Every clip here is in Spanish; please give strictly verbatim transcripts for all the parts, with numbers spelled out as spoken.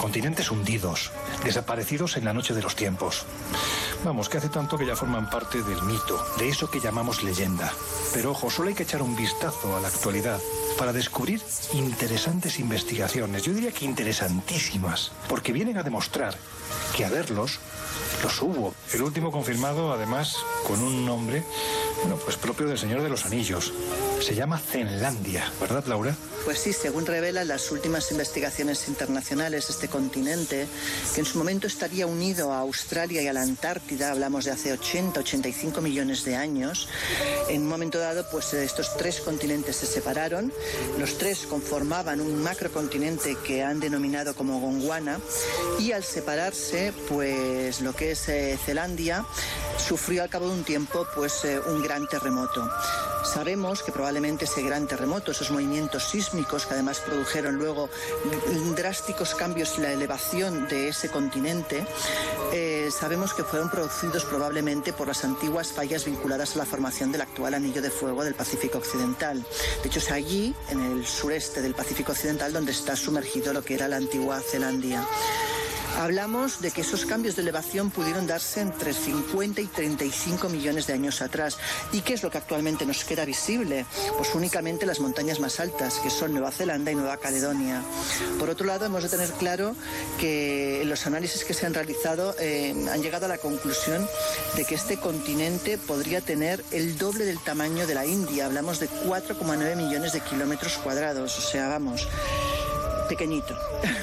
continentes hundidos, desaparecidos en la noche de los tiempos. Vamos, que hace tanto que ya forman parte del mito, de eso que llamamos leyenda. Pero ojo, solo hay que echar un vistazo a la actualidad para descubrir interesantes investigaciones, yo diría que interesantísimas, porque vienen a demostrar que a verlos, los hubo. El último confirmado, además, con un nombre, bueno, pues propio del Señor de los Anillos. Se llama Zenlandia, ¿verdad, Laura? Pues sí, según revelan las últimas investigaciones internacionales, este continente, que en su momento estaría unido a Australia y a la Antártida, hablamos de hace ochenta, ochenta y cinco millones de años, en un momento dado, pues estos tres continentes se separaron, los tres conformaban un macrocontinente que han denominado como Gondwana, y al separarse, pues lo que es eh, Zelandia sufrió al cabo de un tiempo, pues eh, un gran terremoto. Sabemos que probablemente ese gran terremoto, esos movimientos sísmicos que además produjeron luego drásticos cambios en la elevación de ese continente, eh, sabemos que fueron producidos probablemente por las antiguas fallas vinculadas a la formación del actual anillo de fuego del Pacífico Occidental. De hecho, es allí, en el sureste del Pacífico Occidental, donde está sumergido lo que era la antigua Zelandia. Hablamos de que esos cambios de elevación pudieron darse entre cincuenta y treinta y cinco millones de años atrás. ¿Y qué es lo que actualmente nos queda visible? Pues únicamente las montañas más altas, que son Nueva Zelanda y Nueva Caledonia. Por otro lado, hemos de tener claro que los análisis que se han realizado eh, han llegado a la conclusión de que este continente podría tener el doble del tamaño de la India. Hablamos de cuatro coma nueve millones de kilómetros cuadrados. O sea, vamos, pequeñito.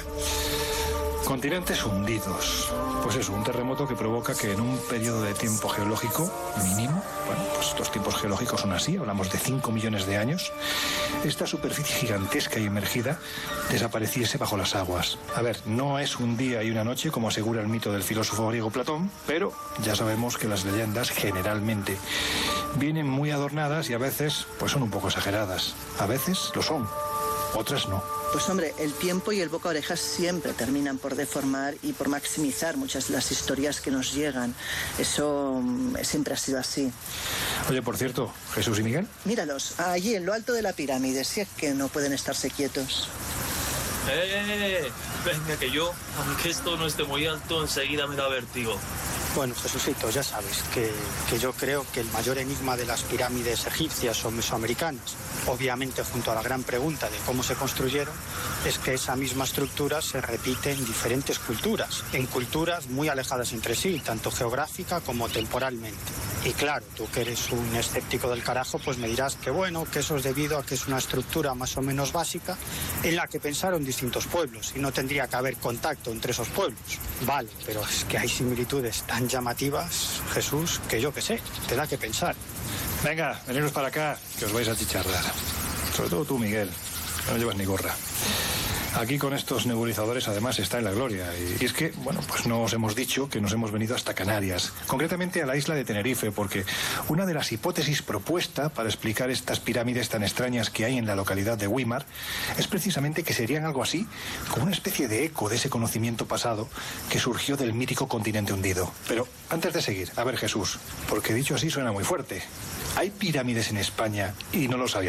Continentes hundidos. Pues eso, un terremoto que provoca que en un periodo de tiempo geológico mínimo, bueno, pues estos tiempos geológicos son así, hablamos de cinco millones de años, esta superficie gigantesca y emergida desapareciese bajo las aguas. A ver, no es un día y una noche, como asegura el mito del filósofo griego Platón, pero ya sabemos que las leyendas generalmente vienen muy adornadas y a veces pues son un poco exageradas. A veces lo son, otras no. Pues hombre, el tiempo y el boca a orejas siempre terminan por deformar y por maximizar muchas de las historias que nos llegan. Eso siempre ha sido así. Oye, por cierto, ¿Jesús y Miguel? Míralos, allí en lo alto de la pirámide, si es que no pueden estarse quietos. ¡Eh! Venga, que yo, aunque esto no esté muy alto, enseguida me da vértigo. Bueno, Jesucito, ya sabes que, que yo creo que el mayor enigma de las pirámides egipcias o mesoamericanas, obviamente junto a la gran pregunta de cómo se construyeron, es que esa misma estructura se repite en diferentes culturas, en culturas muy alejadas entre sí, tanto geográfica como temporalmente. Y claro, tú que eres un escéptico del carajo, pues me dirás que bueno, que eso es debido a que es una estructura más o menos básica en la que pensaron distintos pueblos y no tendría que haber contacto entre esos pueblos. Vale, pero es que hay similitudes tan llamativas, Jesús, que yo qué sé, te da que pensar. Venga, veniros para acá, que os vais a chicharrar. Sobre todo tú, Miguel, que no llevas ni gorra. Aquí con estos nebulizadores además está en la gloria. Y es que, bueno, pues no os hemos dicho que nos hemos venido hasta Canarias, concretamente a la isla de Tenerife, porque una de las hipótesis propuesta para explicar estas pirámides tan extrañas que hay en la localidad de Güímar es precisamente que serían algo así, como una especie de eco de ese conocimiento pasado que surgió del mítico continente hundido. Pero antes de seguir, a ver, Jesús, porque dicho así suena muy fuerte. ¿Hay pirámides en España y no lo sabía?